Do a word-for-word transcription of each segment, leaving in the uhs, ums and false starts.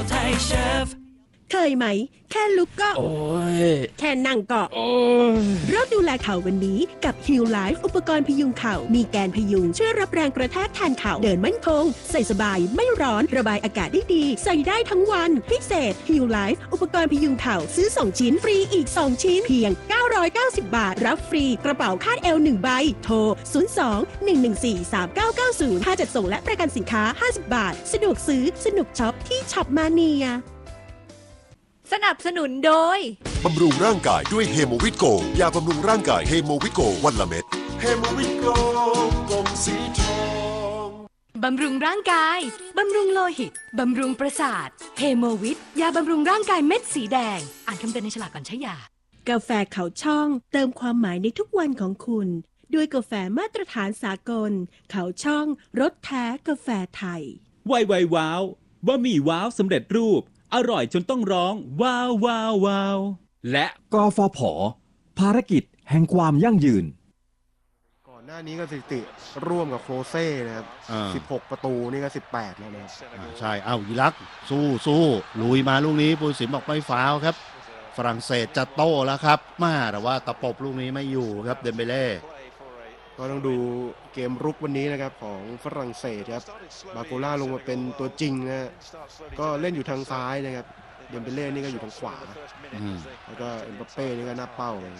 ไทยเชฟเคยไหมแค่ลุกก็โอ้ยแค่นั่งก็โอ้ยเริ่มดูแลเข่าวันนี้กับ Heal Life อุปกรณ์พยุงเข่ามีแกนพยุงช่วยรับแรงกระแทกแทนเข่าเดินมั่นคงใส่สบายไม่ร้อนระบายอากาศได้ดีใส่ได้ทั้งวันพิเศษ Heal Life อุปกรณ์พยุงเข่าซื้อสองชิ้นฟรีอีกสองชิ้นเพียงเก้าร้อยเก้าสิบบาทรับฟรีกระเป๋าคาดเอวหนึ่งใบโทรศูนย์ สอง หนึ่ง หนึ่ง สี่ สาม เก้า เก้า ศูนย์ค่าจัดส่งและประกันสินค้าห้าสิบบาทสะดวกซื้อสนุกช็อปที่ช็อปมาเนียสนับสนุนโดยบำรุงร่างกายด้วยเฮโมวิตโกยาบำรุงร่างกายเฮโมวิตโกวันละเม็ดเฮโมวิตโกกลมสีทองบำรุงร่างกายบำรุงโลหิตบำรุงประสาทเฮโมวิตยาบำรุงร่างกายเม็ดสีแดงอ่านคำเตือนในฉลากก่อนใช้ยากาแฟเขาช่องเติมความหมายในทุกวันของคุณด้วยกาแฟมาตรฐานสากลเขาช่องรสแท้กาแฟไทยไวไวว้าวบะหมี่ว้าวสำเร็จรูปอร่อยจนต้องร้องว้าวว้าวว้าวและกฟผ.ภารกิจแห่งความยั่งยืนก่อนหน้านี้ก็สถิติร่วมกับโครเซ่นะครับสิบหกประตูนี่ก็สิบแปดแล้วนะครับใช่เอ้าอิรักสู้สู้ลุยมาลูกนี้ผู้ตัดสินบอกไม่ฟาวล์ครับฝรั่งเศสจะโต้แล้วครับมาแต่ว่าตะปบลูกนี้ไม่อยู่ครับเดมเบเล่ก็ต้องดูเกมรุกวันนี้นะครับของฝรั่งเศสครับบาโกล่าลงมาเป็นตัวจริงนะก็เล่นอยู่ทางซ้ายนะครับเดมเบเล่นี่ก็อยู่ทางขวาแล้วก็เอ็มบัปเป้นี่ก็หน้าเป้าเลย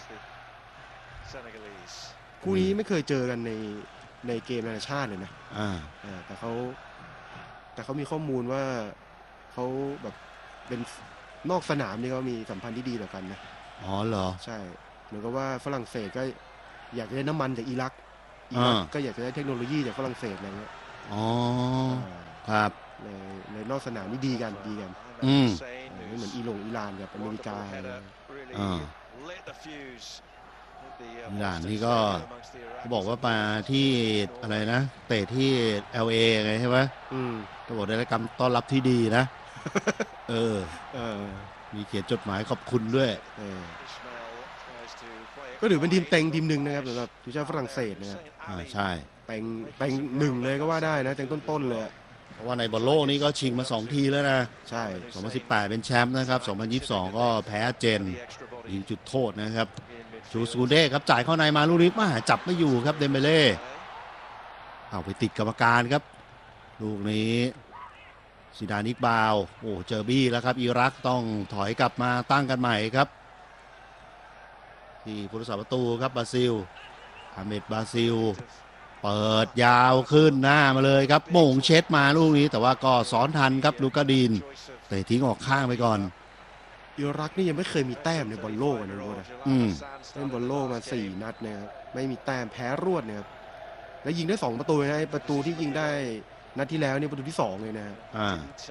คู่นี้ไม่เคยเจอกันในในเกมนานาชาติเลยนะแต่เขาแต่เขามีข้อมูลว่าเขาแบบเป็นนอกสนามนี่เขามีสัมพันธ์ที่ดีต่อกันนะอ๋อเหรอใช่เหมือนกับว่าฝรั่งเศสก็อยากได้น้ำมันจากอิรักอิรักก็อยากจะได้เทคโนโลยีจากฝรั่งเศสอะไรเงี้ยอ๋อครับในในนอกสนามนี่ดีกันดีกันอืมไม่เหมือนอิหร่งอิหร่านกับอเมริกาอ่าอิหร่านนี่ก็เขาบอกว่ามาที่อะไรนะเตะที่ แอล เอ ไงใช่ไหมอืมก็บอกได้รับการต้อนรับที่ดีนะเออเออมีเขียนจดหมายขอบคุณด้วยเออก็ถือเป็นทีมเต็งทีมหนึ่งนะครับสำหรับทีมชาติฝรั่งเศสนะครับอ่าใช่เต็งเต็งหนึ่งเลยก็ว่าได้นะเต็งต้นๆเลยเพราะว่าในบอลโลกนี้ก็ชิงมาสองทีแล้วนะใช่สองพันสิบแปดเป็นแชมป์นะครับสองพันยี่สิบสองก็แพ้เจนยิงจุดโทษนะครับชูสกูเด้ครับจ่ายเข้าในมาลูกนี้มาจับไม่อยู่ครับเดมเบเล่เอาไปติดกรรมการครับลูกนี้ซิดานิกบาวโอ้เจอบี้แล้วครับอิรักต้องถอยกลับมาตั้งกันใหม่ครับที่ผู้รักษาประตูครับบราซิลอาเมดบราซิลเปิดยาวขึ้นหน้ามาเลยครับโมงเช็ดมาลูกนี้แต่ว่าก็ซ้อนทันครับลูกาดินเตะทิ้งออกข้างไปก่อนอิรักนี่ยังไม่เคยมีแต้มในบอลโลกนะรู้นะอืมเล่นบอลโลกมาสี่นัดนะครับไม่มีแต้มแพ้รวดนะครับแล้วยิงได้สองประตูนะประตูที่ยิงได้นัดที่แล้วนี่ประตูที่สองเลยนะอ่า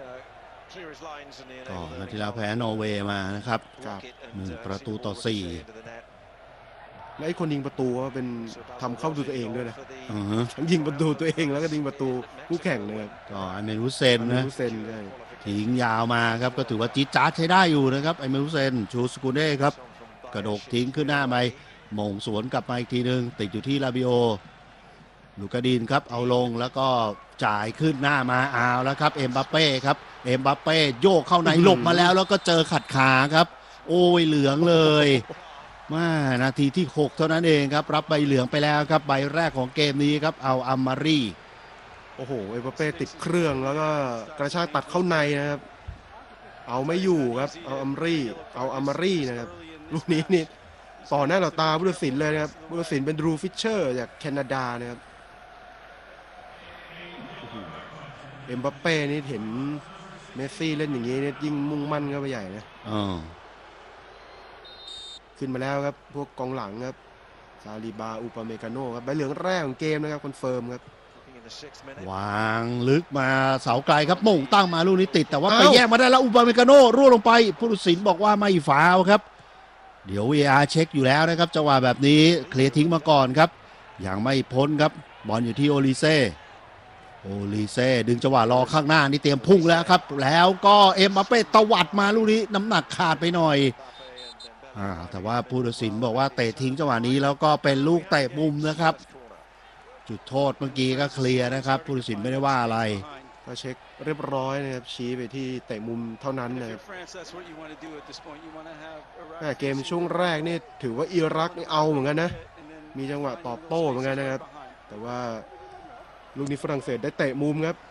ก็นัดที่แล้วแพ้นอร์เวย์มานะครับหนึ่งประตูต่อสี่และไอ้คนยิงประตูก็เป็นทำเข้าประตูตัวเองด้วยนะทั้งยิงประตูตัวเองแล้วก็ยิงประตูคู่แข่งเลยก็ไอเมรุเซนนะเซนใช่ทิ้งยาวมาครับก็ถือว่าจี๊ดจ๊าดใช้ได้อยู่นะครับไอเมรุเซนชูสกูเน่ครับกระโดดทิ้งขึ้นหน้าไปมงสวนกลับมาอีกทีนึงติดอยู่ที่ลาบิโอลูกาดินครับเอาลงแล้วก็จ่ายขึ้นหน้ามาเอาแล้วครับเอ็มบัปเป้ครับเอ็มบัปเป้โยกเข้าในหลบมาแล้วแล้วก็เจอขัดขาครับโอ้ยเหลืองเลยมานาทีที่หกเท่านั้นเองครับรับใบเหลืองไปแล้วครับใบแรกของเกมนี้ครับเอาอัมมารีโอ้โหเอ็มบัปเป้ติดเครื่องแล้วก็กระชากตัดเข้าในนะครับเอาไม่อยู่ครับเอาอัมรีเอาอัมมารีนะครับลูกนี้นี่ต่อหน้าต่อตาผู้ตัดสินเลยนะครับผู้ตัดสินเป็นดรูฟิชเชอร์จากแคนาดานะครับเอ็มบัปเป้นี่เห็นเมสซี่เล่นอย่างนี้เนี่ยยิ่งมุ่งมั่นเข้าไปใหญ่นะขึ้นมาแล้วครับพวกกองหลังครับซาลิบาอุปาเมกาโน่ครับใบเหลืองแรกของเกมนะครับคอนเฟิร์มครับวางลึกมาเสาไกลครับม่งตั้งมาลูกนี้ติดแต่ว่าไปแย่งมาได้แล้วอุปาเมกาโน่ร่วงลงไปผู้ตัดสินบอกว่าไม่ฟาวล์ครับเดี๋ยว วี อาร์ เช็คอยู่แล้วนะครับจังหวะแบบนี้เคลียร์ทิ้งมาก่อนครับยังไม่พ้นครับบอลอยู่ที่โอลิเซ่โอลิเซ่ดึงจังหวะรอข้างหน้านี่เตรียมพุ่งแล้วครับแล้วก็เอ็มบัปเป้ตวัดมาลูกนี้น้ำหนักขาดไปหน่อยอ่าแต่ว่าผู้ตัดสินบอกว่าเตะทิ้งจังหวะนี้แล้วก็เป็นลูกเตะมุมนะครับจุดโทษเมื่อกี้ก็เคลียร์นะครับผู้ตัดสินไม่ได้ว่าอะไรก็เช็คเรียบร้อยนะครับชี้ไปที่เตะมุมเท่านั้นนะครับเกมช่วงแรกนี่ถือว่าอิรักนี่เอาเหมือนกันนะมีจังหวะตอบโต้เหมือนกันนะครับแต่ว่าลูกนี้ฝรั่งเศสได้เตะมุมครับ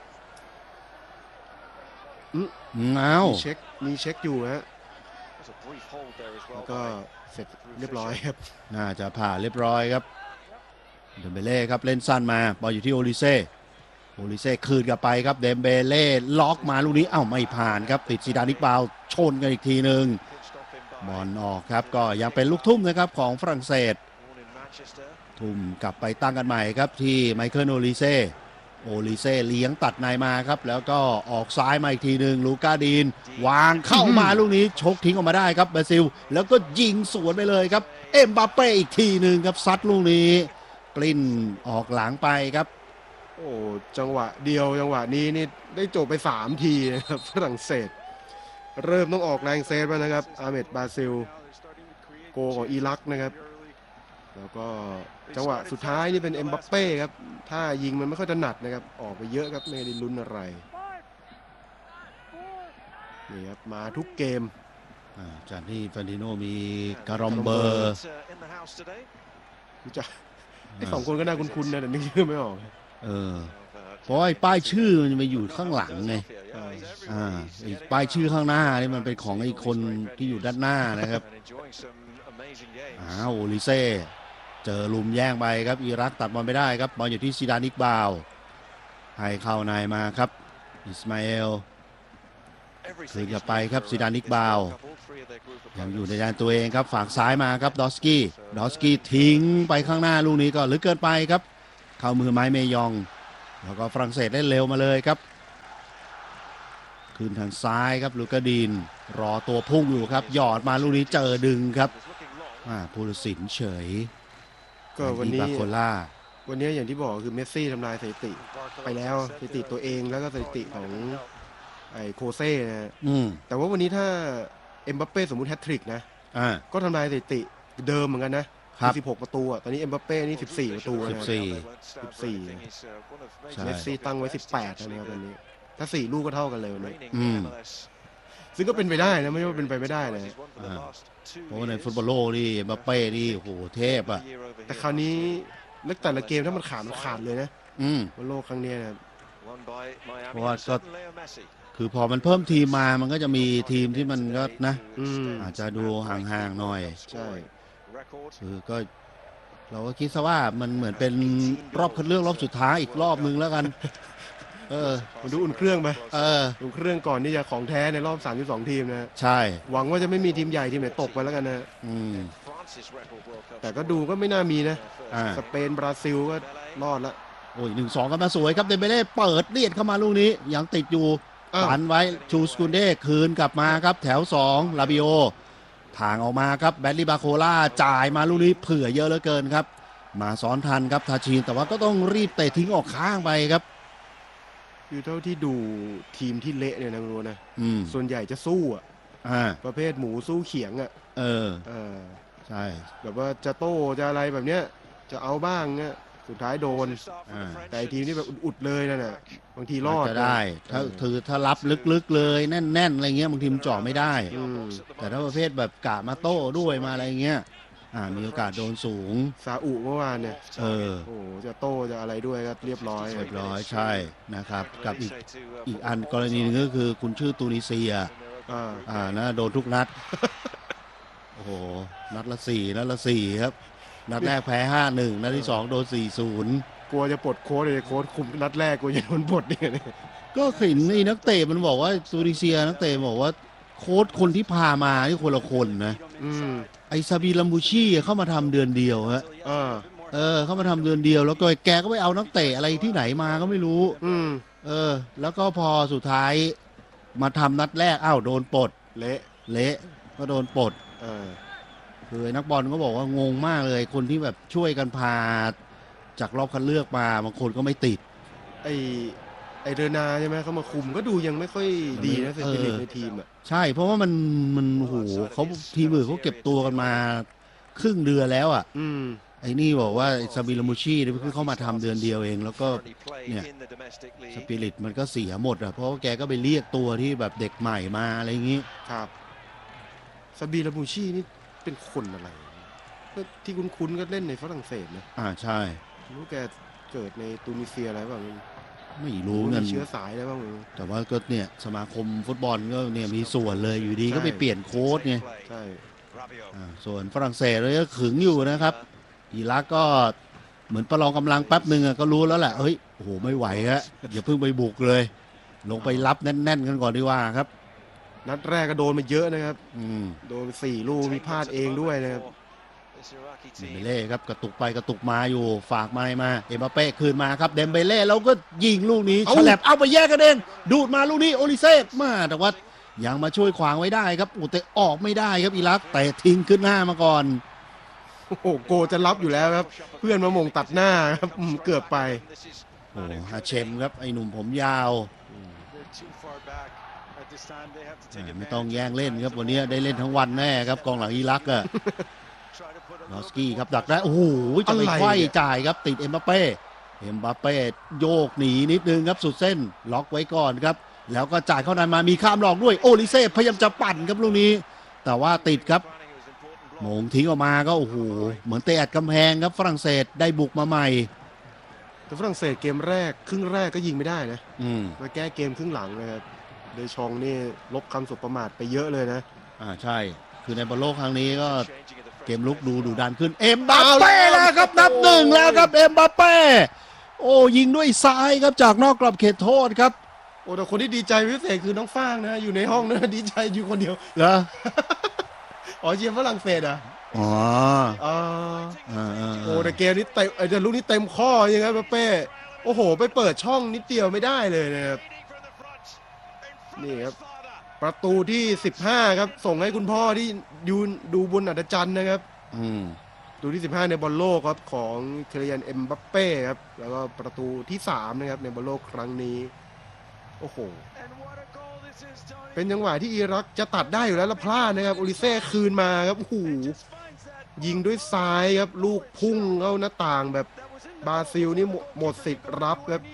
อ้าวมีเช็คมีเช็คอยู่ฮะแล้วก็เสร็จเรียบร้อยครับน่าจะผ่านเรียบร้อยครับเดมเบเล่ครับเล่นสั้นมาบอลอยู่ที่โอลิเซ่โอลิเซ่คืนกลับไปครับเดมเบเล่ล็อกมาลูกนี้เอ้าไม่ผ่านครับติดซีดานิกบาวชนกันอีกทีหนึ่งบอลออกครับก็ยังเป็นลูกทุ่มนะครับของฝรั่งเศสทุ่มกลับไปตั้งกันใหม่ครับที่ไมเคิลโอลิเซ่โอลิเซ่เลี้ยงตัดในมาครับแล้วก็ออกซ้ายมาอีกทีหนึ่งลูก้าดีนวางเข้ามาลูกนี้ชกทิ้งออกมาได้ครับบราซิลแล้วก็ยิงสวนไปเลยครับเอ็มบัปเป้อีกทีหนึ่งครับซัดลูกนี้กลิ้นออกหลังไปครับโอ้จังหวะเดียวจังหวะนี้นี่ได้จบไปสามทีนะครับฝรั่งเศสเริ่มต้องออกแรงเซฟแล้วนะครับอาเมดบราซิลโกของอิรักนะครับแล้วก็จังหวะสุดท้ายนี่เป็นเอ็มบัปเป้ครับถ้ายิงมันไม่ค่อยถนัดนะครับออกไปเยอะครับไม่ได้ลุ้นอะไรนี่ครับมาทุกเกมจากที่ฟานติโนมีการอมเบอร์รู้จักไอ้สองคนก็น่าคุ้นๆนะแต่นึกชื่อไม่ออกเออเพราะไอ้ป้ายชื่อมันมาอยู่ข้างหลังไงอ่าอีกป้ายชื่อข้างหน้านี่มันเป็นของไอ้คนที่อยู่ด้านหน้านะครับอ้าวโอลิเซ่เจอลุมแย่งไปครับอิรักตัดบอลไม่ได้ครับบอลอยู่ที่ซีดานิกบาวให้เข้าในมาครับอิสมาเอลคืนกลับไปครับซีดานิกบาวยังอยู่ในแดนตัวเองครับฝากซ้ายมาครับดอสกี้ดอสกี้ทิ้งไปข้างหน้าลูกนี้ก็ลึกเกินไปครับเข้ามือไม้เมยองแล้วก็ฝรั่งเศสเล่นเร็วมาเลยครับคืนทางซ้ายครับลูกาดีนรอตัวพุ่งอยู่ครับหยอดมาลูกนี้เจอดึงครับผู้ตัดสินเฉยก็วันนี้บาโคล่าวันนี้อย่างที่บอกคือเมสซี่ทำลายสถิติไปแล้วสถิติตัวเองแล้วก็สถิติของไอ้โคเซ่นะแต่ว่าวันนี้ถ้าเอ็มบัปเป้สมมุติแฮตทริกนะก็ทำลายสถิติเดิมเหมือนกันนะสิบหกประตูตอนนี้เอ็มบัปเป้นี่สิบสี่ประตูสิบสี่สิบสี่เมสซี่ตั้งไว้สิบแปดนะครับตอนนี้ถ้าสี่ลูกก็เท่ากันเลยนะซึ่งก็เป็นไปได้นะไม่ใช่ว่าเป็นไปไม่ได้เลยเพราะในฟุตบอลโลกนี่เอ็มบัปเป้นี่โหเทพอ่ะแต่คราวนี้เลือกแต่ละเกมถ้ามันขาดมันขาดเลยนะฟุตบอลโลกครั้งนี้นะเพราะว่าก็คือพอมันเพิ่มทีมมามันก็จะมีทีมที่มันก็นะอาจจะดูห่างๆหน่อยใช่คือก็เราก็คิดซะว่ามันเหมือนเป็นรอบคัดเลือกรอบสุดท้ายอีกรอบนึงแล้วกันเออมันดูอุ่นเครื่องไปเอออุ่นเครื่องก่อนที่จะของแท้ในรอบสามสิบสองทีมนะใช่หวังว่าจะไม่มีทีมใหญ่ทีมไหนตกไปแล้วกันนะอืมแต่ก็ดูก็ไม่น่ามีนะสเปนบราซิลก็รอดละโอ้ยหนึ่งสองกันมาสวยครับเดมเบเล่เปิดเลียดเข้ามาลูกนี้ยังติดอยู่ฝันไว้ชูสกุนเด้คืนกลับมาครับแถวสองลาบิโอทางออกมาครับแบดลี่บาโคล่าจ่ายมาลูกนี้เผื่อเยอะเหลือเกินครับมาซ้อนทันครับทาชีนแต่ว่าก็ต้องรีบเตะทิ้งออกข้างไปครับคือเท่าที่ดูทีมที่เละเนี่ยนะรู้นะส่วนใหญ่จะสู้อ่ะประเภทหมูสู้เขียงอ่ะเออเออใช่แบบว่าจะโต้จะอะไรแบบเนี้ยจะเอาบ้างเนี่ยสุดท้ายโดนแต่ทีมที่แบบอุดๆเลยนั่นน่ะบางทีรอดจะได้ถ้าถือถ้ารับลึกๆเลยแน่นๆอะไรเงี้ยบางทีมันจ่อไม่ได้แต่ถ้าประเภทแบบกะมาโต้ด้วยมาอะไรเงี้ยอ่ามีโอกาสโดนสูงซาอุเมื่อวานเนี่ยเออโอ้จะโต้จะอะไรด้วยก็เรียบร้อยเรียบร้อยใช่นะครับกับอีกอีกอันกรณีนึงก็คือคุณชื่อตูนิเซียอ่าอ่านะโดนทุกนัดโอ้โหนัดละสี่นัดละสี่ครับนัดแรกแพ้ ห้าหนึ่ง นัดที่สองโดน สี่ศูนย์กลัวจะปลดโค้ชเลยโค้ชคุมนัดแรกกลัวจะโดนปลดเนี่ยก็เห็นนี่นักเตะมันบอกว่าตูนิเซียนักเตะบอกว่าโค้ชคนที่พามาที่คนละคนนะไอซาบีลัมบูชีเข้ามาทำเดือนเดียวฮะเออเข้ามาทำเดือนเดียวแล้วก็แกก็ไปเอานักเตะอะไรที่ไหนมาก็ไม่รู้เออแล้วก็พอสุดท้ายมาทำนัดแรกอ้าวโดนปลดเละเละก็โดนปลดคือนักบอลก็บอกว่างงมากเลยคนที่แบบช่วยกันพาจากรอบคัดเลือกมาบางคนก็ไม่ติดไอไอเดอร์นาใช่ไหมเขามาคุมก็ดูยังไม่ค่อยดีนะเซนติเนตในทีมอ่ะใช่เพราะว่ามันมันโหเขาทีมอื่นเขาเก็บตัวกันมาครึ่งเดือนแล้วอ่ะอืมไอ้นี่บอกว่าซาบิลามูชีเนี่ยเพิ่งเข้ามาทำเดือนเดียวเองแล้วก็เนี่ยสปิริตมันก็เสียหมดอ่ะเพราะว่าแกก็ไปเรียกตัวที่แบบเด็กใหม่มาอะไรอย่างงี้ครับซาบิลามูชีนี่เป็นคนอะไรที่คุ้นๆก็เล่นในฝรั่งเศสนะอ่าใช่รู้แกเกิดในตูนิเซียอะไรบ้างไม่รู้เงินเชื้อสายอะไรบ้างแต่ว่าก็เนี่ยสมาคมฟุตบอลก็เนี่ยมีส่วนเลยอยู่ดีก็ไปเปลี่ยนโค้ชไงใช่ส่วนฝรั่งเศสเลยก็ขึงอยู่นะครับอิรักก็เหมือนประลองกำลังแป๊บหนึ่งก็รู้แล้วแหละเฮ้ยโอ้โหไม่ไหวฮะอย่าเพิ่งไปบุกเลยลงไปรับแน่นๆกันก่อนดีกว่าครับนัดแรกก็โดนมาเยอะนะครับโดนสี่ลูกมีพลาดเองด้วยนะครับเดมเบเล่ครับกระตุกไปกระตุกมาอยู่ฝากมามาเอ็มบัปเป้คืนมาครับเดมเบเล่แล้วก็ยิงลูกนี้ฉลับเอาไปแยกกันเองดูดมาลูกนี้โอลิเซ่มาแต่ว่ายังมาช่วยขวางไว้ได้ครับอุตเตออกไม่ได้ครับอิรักแต่ทิ้งขึ้นหน้ามาก่อนโอ้โหโกจะรับอยู่แล้วครับเพื่อนมาหม่งตัดหน้าครับเกือบไปโอ้ฮาเชมครับไอ้หนุ่มผมยาวไม่ต้องแย่งเล่นครับวันนี้ได้เล่นทั้งวันแน่ครับกองหลังอิรักอะลอสกี้ครับดักได้โอ้โหจะไปไขว้จ่ายครับติดเอ็มบัปเป้เอ็มบัปเป้โยกหนีนิดนึงครับสุดเส้นล็อกไว้ก่อนครับแล้วก็จ่ายเข้าในมามีข้ามหลอกด้วยโอลิเซ่พยายามจะปั่นครับลูกนี้แต่ว่าติดครับโมงทิ้งออกมาก็โอ้โหเหมือนเตะอัดกำแพงครับฝรั่งเศสได้บุกมาใหม่แต่ฝรั่งเศสเกมแรกครึ่งแรกก็ยิงไม่ได้นะมาแก้เกมครึ่งหลังนะครับเดชองนี่ลบคำสบประมาทไปเยอะเลยนะอ่าใช่คือในบอลโลกครั้งนี้ก็เกมลุกดูดุดันขึ้นเอ็มบัปเป้แล้วครับนับหนึ่งแล้วครับเอ็มบัปเป้โอ้ยิงด้วยซ้ายครับจากนอกกรอบเขตโทษครับโอ้แต่คนที่ดีใจพิเศษคือน้องฟางนะอยู่ในห้องนะดีใจอยู่คนเดียวเหรออ๋อเชียร์ฝรั่งเศสอ่ะอ๋ออ๋อโอ้แต่เกมนี้เต็มไอ้เจ้าลูกนี้เต็มข้อยังไงบัปเป้โอ้โหไปเปิดช่องนิดเดียวไม่ได้เลยนะครับนี่ครับประตูที่สิบห้าครับส่งให้คุณพ่อที่ยืนดูบนอัศจรรย์นะครับอืมประตูที่สิบห้าในบอลโลกครับของเคลียนเอ็มบัปเป้ครับแล้วก็ประตูที่สามนะครับในบอลโลกครั้งนี้โอ้โหเป็นจังหวะที่อิรักจะตัดได้อยู่แล้วแล้วพลาดนะครับโอลิเซ่คืนมาครับโอ้โหยิงด้วยซ้ายครับลูกพุ่งเข้าหน้าต่างแบบบราซิลนี่หมดสิทธิ์รับครับ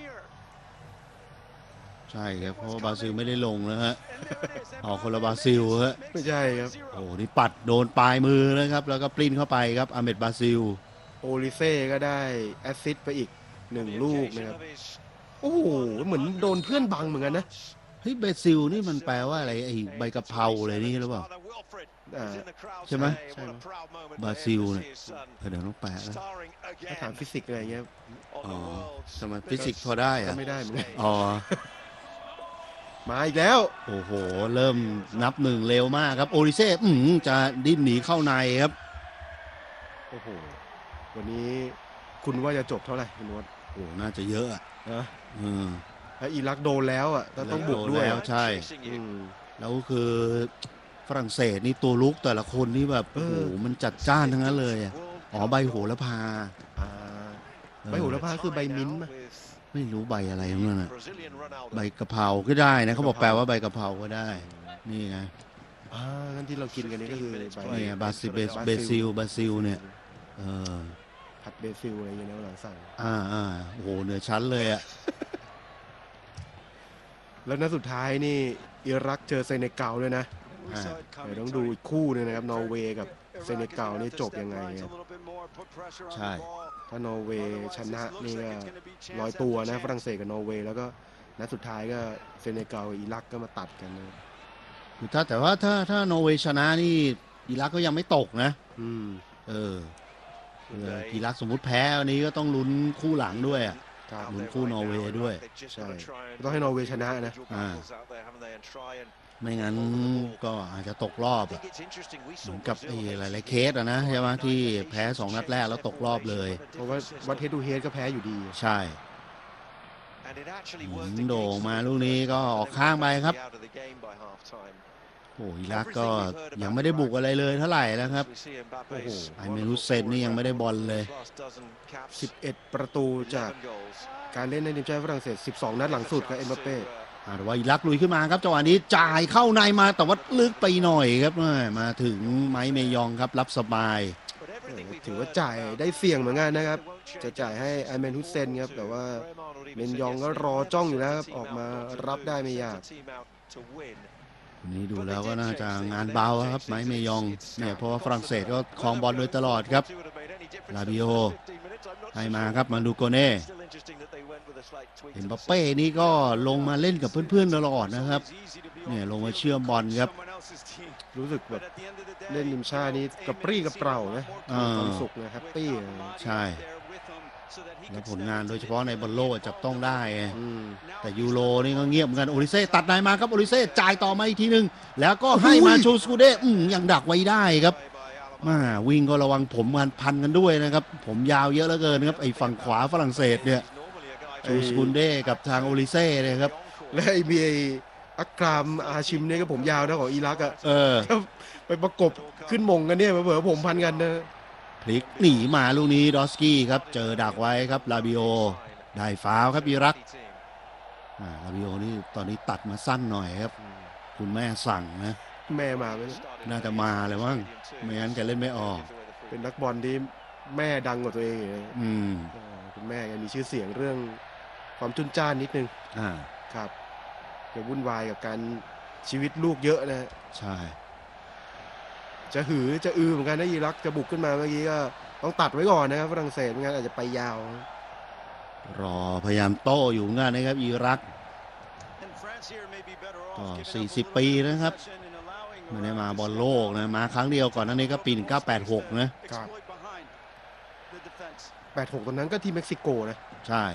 ใช่ครับเพราะบราซิลไม่ได้ลงนะฮะออกคนละบราซิลฮะไม่ใช่ครับโอ้นี่ปัดโดนปลายมือนะครับแล้วก็ปลิ้นเข้าไปครับอาเมดบราซิลโอลิเซ่ก็ได้แอสซิสต์ไปอีกหนึ่งลูกนะครับโอ้โหเหมือนโดนเพื่อนบังเหมือนกันนะเฮ้ยเบซิลนี่มันแปลว่าอะไรไอ้ใบกะเพราอะไรนี่หรือเปล่าใช่ไหมใช่บราซิลเนี่ยเดี๋ยวต้องแปลนะถ้าถามฟิสิกส์อะไรเงี้ยอ๋อทำไมฟิสิกส์พอได้อะไม่ได้เหมือนกันอ๋อมาอีกแล้วโอ้โหเริ่มนับหนึ่งเร็วมากครับโอลิเซ่จะดิ้นหนีเข้าในครับโอ้โหวันนี้คุณว่าจะจบเท่าไหร่คุณวศโอ้น่าจะเยอะอ่ะนะอืมแล้วอิรักโดนแล้วอ่ะต้องบุกด้วยแล้วใช่แล้วคือฝรั่งเศสนี่ตัวลุกแต่ละคนนี่แบบโอ้โหมันจัดจ้านทั้งนั้นเลยอ่ะอ๋อใบโหระพาใบโหระพาคือใบมิ้นท์ไม่รู้ใบอะไรนั่นน่ะใบกะเพราก็ได้นะเขาบอกแปลว่าใบกะเพราก็ได้นี่ไงอ่างั้นที่เรากินกันนี่ก็คือใบนี่บาซิลเบซิลบาซิลเนี่ยเออผัดเบซิลอะไรอย่างเงี้ยหลังสั่งอ่าอ่าโอ้โหเหนือชั้นเลยอ่ะแล้วนัดสุดท้ายนี่อิรักเจอเซเนกัลด้วยนะเดี๋ยวต้องดูอีกคู่นึงนะครับนอร์เวย์กับเซเนกัลนี่จบยังไงใช่ถ้านอร์เวย์ชนะนี่ก็ร้อยตัวนะฝรั่งเศสกับนอร์เวย์แล้วก็นัดสุดท้ายก็เซเนกัลอิรักก็มาตัดกันนะถ้าแต่ว่าถ้าถ้านอร์เวย์ชนะนี่อิรักก็ยังไม่ตกนะอืมเอออิรักสมมุติแพ้วันนี้ก็ต้องลุ้นคู่หลังด้วยอ่ะลุ้นคู่นอร์เวย์ด้วยใช่ต้องให้นอร์เวย์ชนะนะอ่าไม่งั้นก็อาจจะตกรอบเหมือนกับไอ้หลายๆเคสอะนะใช่ไหมที่แพ้สองนัดแรกแล้วตกรอบเลยเพราะว่าวัดเฮดทูเฮดก็แพ้อยู่ดีใช่โด่งมาลูกนี้ก็ออกข้างไปครับโอ้อิรักก็ยังไม่ได้บุกอะไรเลยเท่าไหร่นะครับโอ้โหไอเมนุเซนนี่ยังไม่ได้บอลเลยสิบเอ็ดประตูจากการเล่นในทีมชาติฝรั่งเศสสิบสองนัดหลังสุดกับเอ็มบัปเป้แต่ว่าอิรักลุยขึ้นมาครับจังหวะนี้จ่ายเข้าในมาแต่ว่าลึกไปหน่อยครับมาถึงไมค์เมยองครับรับสบายถือว่าจ่ายได้เสี่ยงเหมือนกันนะครับจะจ่ายให้ไอแมนฮุสเซนครับแต่ว่าเมนยองก็รอจ้องอยู่แล้วครับออกมารับได้ไม่ยากวันนี้ดูแล้วก็น่าจะงานเบาครับไมค์เมยองเนี่ยเพราะว่าฝรั่งเศสก็ครองบอลโดยตลอดครับลาบิโอให้มาครับมาดูโกเน่เอ็มบัปเป้นี่ก็ลงมาเล่นกับเพื่อนๆตลอดนะครับเนี่ยลงมาเชื่อมบอลครับรู้สึกแบบเล่นทีมชาตินี้กระปรี้กระเปร่านะความสุขนะแฮปปี้ใช่แล้วผลงานโดยเฉพาะในบอลโลกจับต้องได้แต่ยูโรนี่ก็เงียบเหมือนกันโอลิเซ่ตัดในมาครับโอลิเซ่จ่ายต่อมาอีกทีหนึ่งแล้วก็ให้มาชูสกูเด้ยังดักไว้ได้ครับมาวิ่งก็ระวังผมกันพันกันด้วยนะครับผมยาวเยอะเหลือเกินครับไอ้ฝั่งขวาฝรั่งเศสเนี่ยชูสกูเด้กับทางโอลิเซ่เนี่ยครับและไอ้มีอักรามอาชิมเนี่ยก็ผมยาวนะของอิรักอ่ะเออไปประกบขึ้นมงกันเนี่ยเผื่อผมพันกันนะพลิกหนีมาลูกนี้ดอสกี้ครับเจอดักไว้ครับลาบิโอได้ฟาวครับอิรักลาบิโอนี่ตอนนี้ตัดมาสั้นหน่อยครับคุณแม่สั่งนะแม่มาไหมน่าจะมาเลยมั้งไม่งั้นแกเล่นไม่ออกเป็นนักบอลที่แม่ดังกว่าตัวเองอืมคุณแม่แกมีชื่อเสียงเรื่องความจุนจ้านนิดนึงอ่าครับจะวุ่นวายกับการชีวิตลูกเยอะนะใช่จะหือจะอือเหมือนกันนะอิรักจะบุกขึ้นมาเมื่อกี้ก็ต้องตัดไว้ก่อนนะครับฝรั่งเศสไม่งั้นอาจจะไปยาวรอพยายามโต้อยู่งานนะครับอิรักก็สี่สิบปีนะครับไม่ได้มาบอลโลกนะมาครั้งเดียวก่อนหน้านี้ก็ปีหนึ่งเก้าแปดหกนะแปดหกตอนนั้นก็ที่เม็กซิโกนะใช่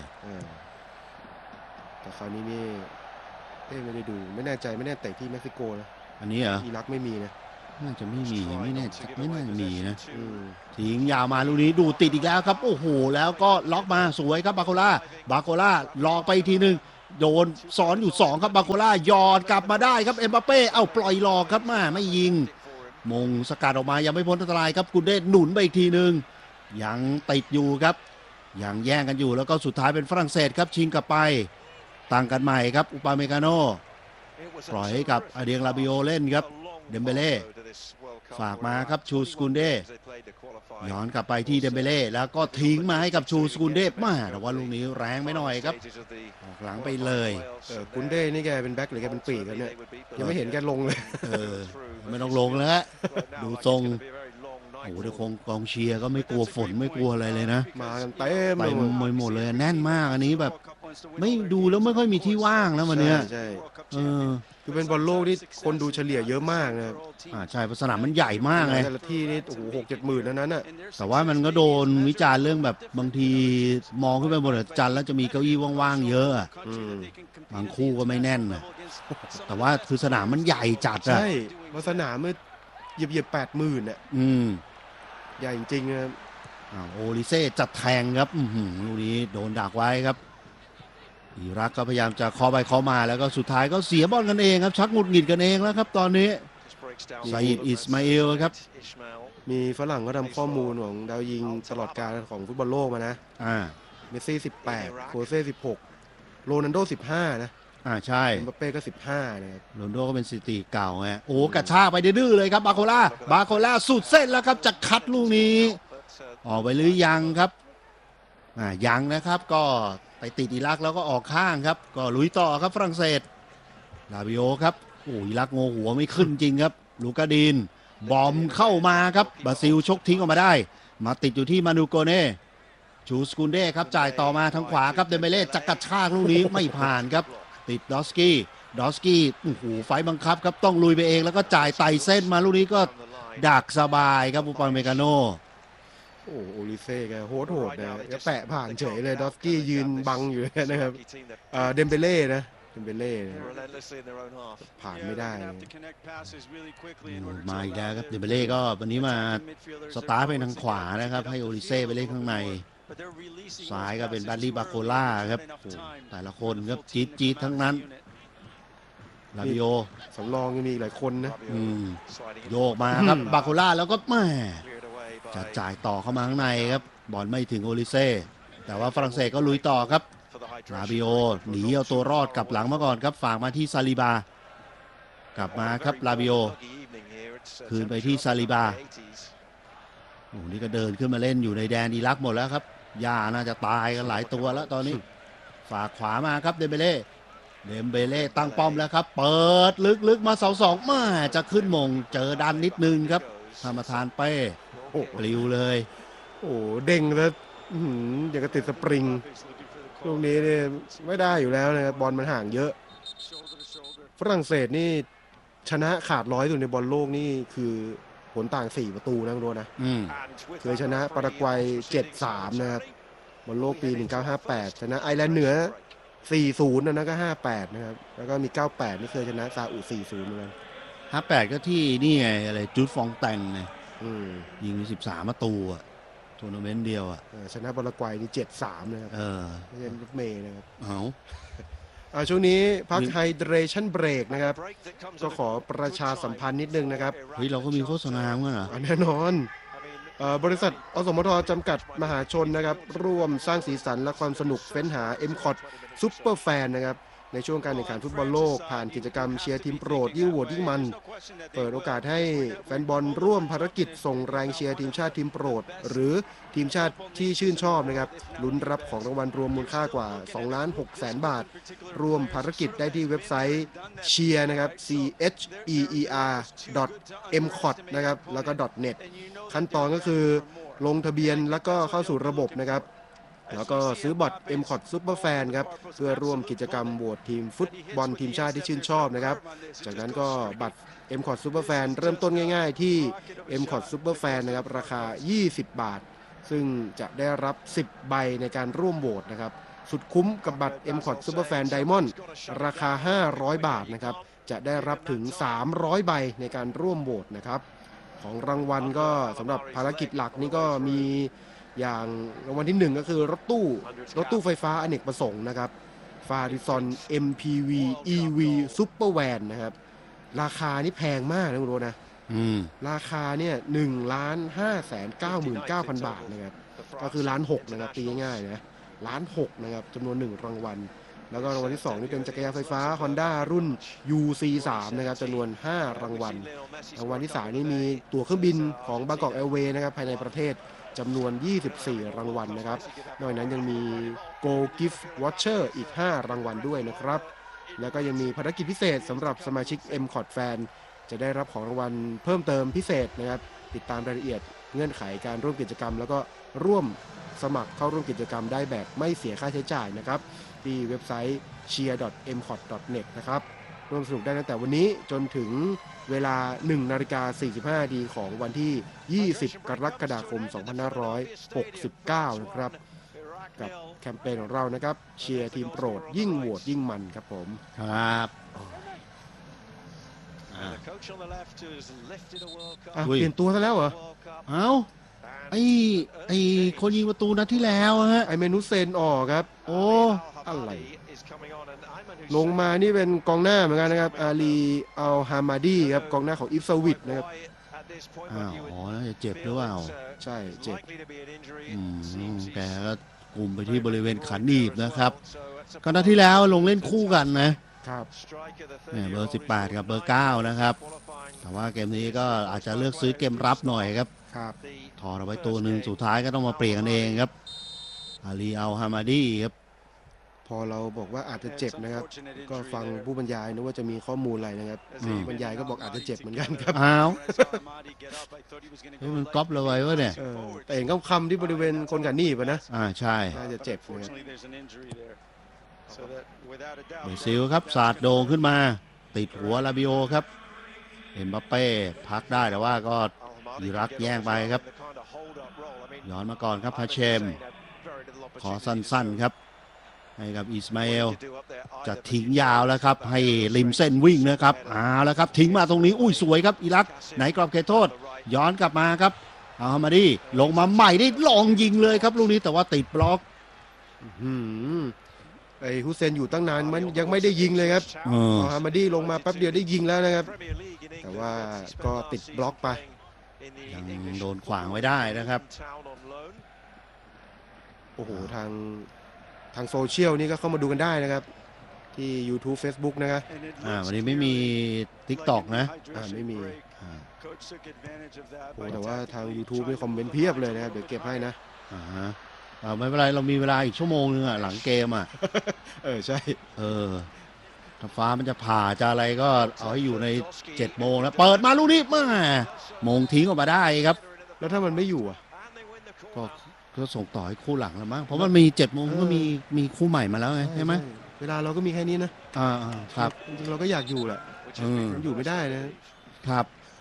แต่คราวนี้นี่ไม่ได้ดูไม่แน่ใจไม่แน่แต่ที่เม็กซิโกนะอันนี้เหรออิรักไม่มีนะน่าจะไม่มีไม่แน่ไม่น่าจะมีนะทิ้งยาวมาลูกนี้ดูติดอีกแล้วครับโอ้โหแล้วก็ล็อกมาสวยครับบาโคล่าบาโคล่าลอกไปทีนึงโดนซ้อนอยู่สองครับบาโคล่ายอดกลับมาได้ครับเอ็มบัปเป้เอ้าปล่อยหลอกครับมาไม่ยิงมงสกัดออกมายังไม่พ้นอันตรายครับกุนเดหนุนไปอีกทีนึงยังติดอยู่ครับยังแย่งกันอยู่แล้วก็สุดท้ายเป็นฝรั่งเศสครับชิงกลับไปต่างกันใหม่ครับอุปาเมกาโนปล่อยให้กับอเดียงลาบิโอเล่นครับเดมเบเล่ฝากมาครับชูสกุนเด้ย้อนกลับไปที่เดมเบเล่แล้วก็ทิ้งมาให้กับชูสกุนเด้มาแต่ว่าลูกนี้แรงไม่หน่อยครับออกหลังไปเลยกุนเด้นี่แกเป็นแบ็คหรือแกเป็นปีกเนี่ยยังไม่เห็นแกลงเลยเออไม่ต้องลงแล้วดูทรงโอ้โหเดี๋ยวคงกองเชียร์ก็ไม่กลัวฝนไม่กลัวอะไรเลยนะมาเต็มไปหมดเลยแน่นมากอันนี้แบบไม่ดูแล้วไม่ค่อยมีที่ว่างแล้ววันนี้ใช่เออคือเป็นบอลโลกที่คนดูเฉลี่ยเยอะมากนะอ่าใช่เพราะสนามมันใหญ่มากไงแต่ละที่นี่โอ้โหหกเจ็ดหมื่นนั้นน่ะแต่ว่ามันก็โดนวิจารณ์เรื่องแบบบางทีมองขึ้นไปบนจันทร์แล้วจะมีเก้าอี้ว่างๆเยอะบางคู่ก็ไม่แน่นนะแต่ว่าคือสนามมันใหญ่จัดอะใช่มาสนามมันเหยียบเหยียบแปดหมื่นเนี่ยอืมใหญ่จริงๆครับโอลิเซ่จัดแทงครับอือลูกนี้โดนดักไว้ครับอิรักก็พยายามจะเคาะไปเคาะมาแล้วก็สุดท้ายก็เสียบอลกันเองครับชักหงุดหงิดกันเองแล้วครับตอนนี้ซาอิดอิสมาอิลครับมีฝรั่งก็ทำข้อมูลของดาวยิงตลอดการของฟุตบอลโลกมานะอ่าเมสซี่สิบแปดโคเซ่สิบหกโรนัลโดสิบห้านะอ่าใช่เอ็มบัปเป้ก็สิบห้านะครับโรนัลโดก็เป็นสถิติเก่าไงโอ้กระชากไปดื้อเลยครับบาโคล่าบาโคล่าสุดเส้นแล้วครับจะคัดลูกนี้ออกไปหรือยังครับอ่ายังนะครับก็ไปติดอิรักแล้วก็ออกข้างครับก็ลุยต่อครับฝรั่งเศสลาบิโอครับโอ้อิรักโงหัวไม่ขึ้นจริงครับลูกาดินบอมเข้ามาครับบราซิลชกทิ้งออกมาได้มาติดอยู่ที่มานูโกเน่ชูสกุนเด้ครับจ่ายต่อมาทางขวาครับเดมเบเล่จักกัดชากลูกนี้ไม่ผ่านครับติดดอสกี้ดอสกี้โอ้โหไฟบังคับครับต้องลุยไปเองแล้วก็จ่ายไต่เส้นมาลูกนี้ก็ดักสบายครับอุปาเมกาโนโอ้โอลิเซ่แกโหดโหดนะก็แปะผ่านเฉยเลยดอสกี้ยืนบังอยู่นะครับเดมเบเล่นะเดมเบเล่ผ่านไม่ได้มาอีกแล้วครับเดมเบเล่ก็วันนี้มาสตาร์ทไปทางขวานะครับให้โอลิเซ่ไปเล่นข้างในซ้ายก็เป็นบัลลี่บาโคล่าครับแต่ละคนครับจี๊ดจี๊ดทั้งนั้นลาบิโอสำรองยังมีหลายคนนะโยกมาครับบาโคล่าแล้วก็แม่จะจ่ายต่อเข้ามาข้างในครับบอลไม่ถึงโอลิเซ่แต่ว่าฝรั่งเศสก็ลุยต่อครับลาบิโอหนีเอาตัวรอดกลับหลังมาก่อนครับฝากมาที่ซาลิบากลับมาครับลาบิโอคืนไปที่ซาลิบาโอ้นี่ก็เดินขึ้นมาเล่นอยู่ในแดนอิรักหมดแล้วครับหญ้าน่าจะตายกันหลายตัวแล้วตอนนี้ฝากขวามาครับเดมเบเล่เดมเบเล่ตั้งป้อมแล้วครับเปิดลึกๆมาเสาสองมาจะขึ้นมงเจอดันนิดนึงครับธรรมทานเป้โอ้ปลิวเลยโอ้เด้งแล้วอื้อหืออย่างกับติดสปริงลูกนี้เนี่ยไม่ได้อยู่แล้วนะครับบอลมันห่างเยอะฝรั่งเศสนี่ชนะขาดร้อยสุดในบอลโลกนี่คือผลต่างสี่ประตูนะคุณโรนะอืมเคยชนะปารากวัย เจ็ดสาม นะครับบอลโลกปี หนึ่งเก้าห้าแปด ชนะไอร์แลนด์เหนือ สี่ศูนย์ นะนะก็ ห้าแปด นะครับแล้วก็มี เก้าแปด นี่เคยชนะซาอุ สี่ศูนย์ เหมือนกันห้าแปดก็ที่นี่ไงอะไรจูดฟองแตงไงอืมยิงไปสิบสามประตูอะทัวร์นาเมนต์เดียวอะเออชนะปารากวัยนี่ เจ็ดสาม นะครับเออไม่ใช่รถเมย์นะครับเอาอ่าช่วงนี้พักไฮเดรชั่นเบรกนะครับก็ขอประชาสัมพันธ์นิดนึงนะครับเฮ้ยเราก็มีโฆษณาเหมือนกันเหรออ่าแน่นอนเอ่อบริษัทอสมทจำกัดมหาชนนะครับร่วมสร้างสีสันและความสนุกเฟ้นหา เอ็ม คอท ซุปเปอร์แฟนนะครับในช่วงการแข่งขันฟุตบอลโลกผ่านกิจกรรมเชียร์ทีมโปรดยิ่งโหวตยิ่งมันเปิดโอกาสให้แฟนบอลร่วมภารกิจส่งแรงเชียร์ทีมชาติทีมโปรดหรือทีมชาติที่ชื่นชอบนะครับลุ้นรับของรางวัลรวมมูลค่ากว่า สองล้านหกแสน บาทร่วมภารกิจได้ที่เว็บไซต์เชียร์นะครับ c h e e r m c o t นะครับแล้วก็ .net ขั้นตอนก็คือลงทะเบียนแล้วก็เข้าสู่ระบบนะครับแล้วก็ซื้อบัตร เอ็ม คอท Super Fan ครับเพื่อร่วมกิจกรรมโหวตทีมฟุตบอลทีมชาติที่ชื่นชอบนะครับจากนั้นก็บัตร เอ็ม คอท Super Fan เริ่มต้นง่ายๆที่ เอ็ม คอท Super Fan นะครับราคายี่สิบบาทซึ่งจะได้รับสิบใบในการร่วมโหวตนะครับสุดคุ้มกับบัตร เอ็ม คอท Super Fan Diamond ราคาห้าร้อยบาทนะครับจะได้รับถึงสามร้อยใบในการร่วมโหวตนะครับของรางวัลก็สำหรับภารกิจหลักนี่ก็มีอย่างรางวัลที่หนึ่งก็คือรถตู้รถตู้ไฟฟ้าอเนกประสงค์นะครับฟาริซอน เอ็ม พี วี อี วี Super Van นะครับราคานี่แพงมากนะคุณโรนะอืมราคาเนี่ยหนึ่งล้านห้าแสนเก้าหมื่นเก้าพันบาทนะครับก็คือล้านหกนะครับตีง่ายๆนะล้านหกนะครับจำนวนหนึ่งรางวัลแล้วก็รางวัลที่สองนี่เป็นจักรยานไฟฟ้า Honda รุ่น ยู ซี สาม นะครับจำนวนห้ารางวัลรางวัลที่สามนี่มีตั๋วเครื่องบินของบางกอกแอร์เวย์นะครับภายในประเทศจำนวนยี่สิบสี่รางวัลนะครับนอกจากนั้นยังมี Go Gift Voucher อีกห้ารางวัลด้วยนะครับแล้วก็ยังมีภารกิจพิเศษสำหรับสมาชิก เอ็ม คอท Fan จะได้รับของรางวัลเพิ่มเติมพิเศษนะครับติดตามรายละเอียดเงื่อนไขการร่วมกิจกรรมแล้วก็ร่วมสมัครเข้าร่วมกิจกรรมได้แบบไม่เสียค่าใช้จ่ายนะครับที่เว็บไซต์ เชียร์ ดอท เอ็ม คอท ดอท เน็ต นะครับร่วมสนุกได้ตั้งแต่วันนี้จนถึงเวลา หนึ่งนาฬิกาสี่สิบห้านาทีของวันที่ ยี่สิบ กรกฎาคม สองพันห้าร้อยหกสิบเก้า นะครับกับแคมเปญของเรานะครับเชียร์ทีมโปรดยิ่งโหวตยิ่งมันครับผมครับอ่าอ่ะอุ้ยเปลี่ยนตัวซะแล้วเหรอเอ้าไอ้ไอ้คนยิงประตูนัดที่แล้วอะฮะไอเมนุเซนออกครับโอ้อะไร ลงมานี่เป็นกองหน้าเหมือนกันนะครับอาลีอัลฮามาดีครับกองหน้าของอิฟซาวิดนะครับอ้าวอ๋อน่าจะเจ็บหรือเปล่าใช่เจ็บอืมแกก็กลุ่มไปที่บริเวณขันหนีบนะครับก็นัดที่แล้วลงเล่นคู่กันนะครับ เนี่ยเบอร์สิบแปดกับเบอร์เก้านะครับแต่ว่าเกมนี้ก็อาจจะเลือกซื้อเกมรับหน่อยครับครับถอดเอาไว้ตัวหนึ่งสุดท้ายก็ต้องมาเปลี่ยนกันเองครับอาลีอัลฮามาดีครับพอเราบอกว่าอาจจะเจ็บนะครับ ก็ฟังผู้บรรยายนะว่าจะมีข้อมูลอะไรนะครับอืมผู้บรรยายก็บอกอาจจะเจ็บเหมือนกันครับอ้าวเฮ้ยมันก๊อปเราไว้วะเนี่ยเออแต่เห็นคำๆที่บริเวณคนกันหนีบอะนะอ่าใช่น่าจะเจ็บนะครับเบซิลครับสาดโด่งขึ้นมาติดหัวลาบิโอครับเอ็มบัปเป้พักได้แต่ว่าก็อิรักแย่งไปครับย้อนมาก่อนครับฮาเชมขอสั้นๆครับให้กับอิสมาเอลจะทิ้งยาวแล้วครับให้ริมเส้นวิ่งนะครับเอาแล้วครับทิ้งมาตรงนี้อุ้ยสวยครับอิรักไหนกรอบเขตโทษย้อนกลับมาครับเอาฮามาดีลงมาใหม่ได้ลองยิงเลยครับลูกนี้แต่ว่าติดบล็อกอืมไอฮุเซนอยู่ตั้งนานมันยังไม่ได้ยิงเลยครับเออพอฮามาดีลงมาแป๊บเดียวได้ยิงแล้วนะครับ แต่ว่าก็ติดบล็อกไปยังโดนขวางไว้ได้นะครับโอ้โหทางทางโซเชียลนี่ก็เข้ามาดูกันได้นะครับที่ YouTube Facebook นะครับอ่าวันนี้ไม่มี TikTok นะอ่าไม่มีอ่าโอ้แต่ว่าทาง YouTube มีคอมเมนต์เพียบเลยนะครับเดี๋ยวเก็บให้นะอ่าฮะอ่าไม่เป็นไรเรามีเวลาอีกชั่วโมงนึงอ่ะหลังเกมอ่ะเออใช่เออถ้าฟ้ามันจะผ่าจะอะไรก็เอาให้อยู่ในเจ็ดโมงแล้วเปิดมาลูกนี้มาโมงทิ้งออกมาได้ครับแล้วถ้ามันไม่อยู่อ่ะก็ก็ส่งต่อให้คู่หลังแล้วมั้งเพราะมันมีเจ็ดโมงก็มีมีคู่ใหม่มาแล้วไงใช่ไหมเวลาเราก็มีแค่นี้นะอ่าครับจริงๆเราก็อยากอยู่แหละอืมมันอยู่ไม่ได้นะครับ